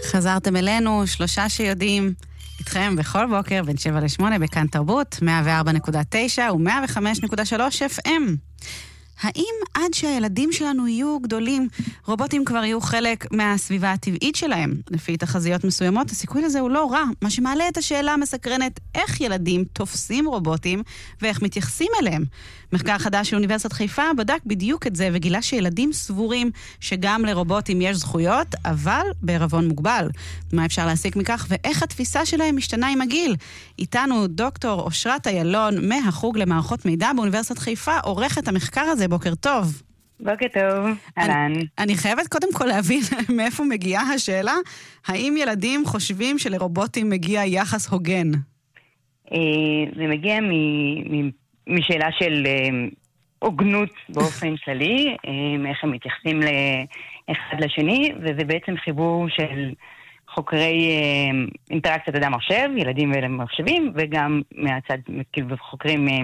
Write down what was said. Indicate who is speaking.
Speaker 1: חזרתם אלינו, שלושה שיודעים איתכם בכל בוקר בין 7 ל-8 בכאן תרבות, 104.9 ו-105.3 FM. האם עד שהילדים שלנו יהיו גדולים, רובוטים כבר יהיו חלק מהסביבה הטבעית שלהם? לפי תחזיות מסוימות, הסיכוי לזה הוא לא רע, מה שמעלה את השאלה המסקרנת איך ילדים תופסים רובוטים ואיך מתייחסים אליהם. מחקר חדש של אוניברסיטת חיפה בדק בדיוק את זה וגילה שילדים סבורים שגם לרובוטים יש זכויות, אבל בערבון מוגבל. מה אפשר להסיק מכך ואיך התפיסה שלהם משתנה עם הגיל? איתנו דוקטור אושרת איילון מהחוג למערכות מידע באוניברסיטת חיפה, עורכת המחקר הזה. בוקר טוב.
Speaker 2: בוקר טוב, אהלן.
Speaker 1: אני חייבת קודם כל להבין מאיפה מגיעה השאלה, האם ילדים חושבים שלרובוטים מגיע יחס הוגן?
Speaker 2: זה מגיע משאלה של הוגנות באופן כללי, איך הם מתייחסים לאחד לשני, וזה בעצם חיבור של חוקרי אינטראקציית אדם מחשב, ילדים ומחשבים, וגם מהצד, כאילו, חוקרים